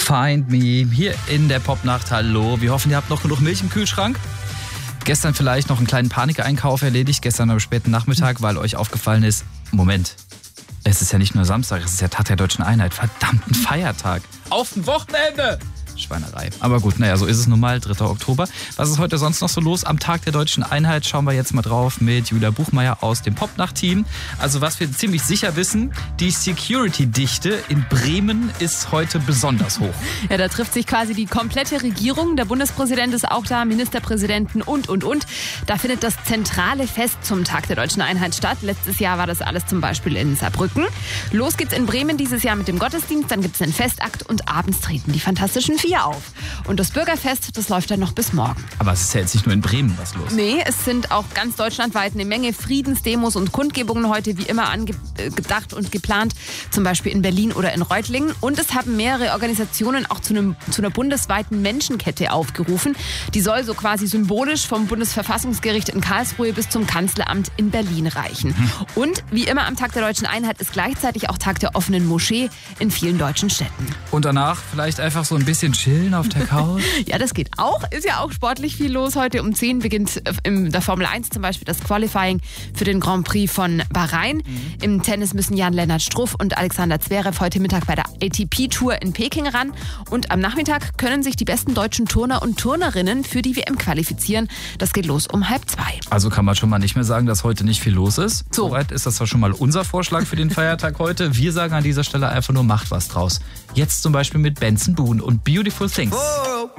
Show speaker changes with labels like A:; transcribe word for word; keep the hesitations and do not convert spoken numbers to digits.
A: Find Me hier in der Popnacht. Hallo, wir hoffen, ihr habt noch genug Milch im Kühlschrank. Gestern vielleicht noch einen kleinen Panikeinkauf erledigt, gestern am späten Nachmittag, weil euch aufgefallen ist, Moment, es ist ja nicht nur Samstag, es ist ja Tag der Deutschen Einheit, verdammt ein Feiertag. Auf ein Wochenende! Schweinerei. Aber gut, naja, so ist es nun mal, dritter Oktober. Was ist heute sonst noch so los? Am Tag der Deutschen Einheit schauen wir jetzt mal drauf mit Julia Buchmeier aus dem Popnacht-Team. Also was wir ziemlich sicher wissen, die Security-Dichte in Bremen ist heute besonders hoch.
B: Ja, da trifft sich quasi die komplette Regierung. Der Bundespräsident ist auch da, Ministerpräsidenten und, und, und. Da findet das zentrale Fest zum Tag der Deutschen Einheit statt. Letztes Jahr war das alles zum Beispiel in Saarbrücken. Los geht's in Bremen dieses Jahr mit dem Gottesdienst. Dann gibt's einen Festakt und abends treten die Fantastischen Vier auf. Und das Bürgerfest, das läuft dann noch bis morgen.
A: Aber es ist ja jetzt nicht nur in Bremen was los.
B: Nee, es sind auch ganz deutschlandweit eine Menge Friedensdemos und Kundgebungen heute wie immer angedacht und geplant. Zum Beispiel in Berlin oder in Reutlingen. Und es haben mehrere Organisationen auch zu, einem, zu einer bundesweiten Menschenkette aufgerufen. Die soll so quasi symbolisch vom Bundesverfassungsgericht in Karlsruhe bis zum Kanzleramt in Berlin reichen. Hm. Und wie immer am Tag der Deutschen Einheit ist gleichzeitig auch Tag der offenen Moschee in vielen deutschen Städten.
A: Und danach vielleicht einfach so ein bisschen chillen auf der Couch?
B: Ja, das geht auch. Ist ja auch sportlich viel los. Heute um zehn beginnt in der Formel eins zum Beispiel das Qualifying für den Grand Prix von Bahrain. Mhm. Im Tennis müssen Jan-Lennart Struff und Alexander Zverev heute Mittag bei der A T P-Tour in Peking ran. Und am Nachmittag können sich die besten deutschen Turner und Turnerinnen für die W M qualifizieren. Das geht los um halb zwei.
A: Also kann man schon mal nicht mehr sagen, dass heute nicht viel los ist.
B: So.
A: Soweit ist das doch schon mal unser Vorschlag für den Feiertag heute. Wir sagen an dieser Stelle einfach nur, macht was draus. Jetzt zum Beispiel mit Benson Boone und Beautiful Things. Oh.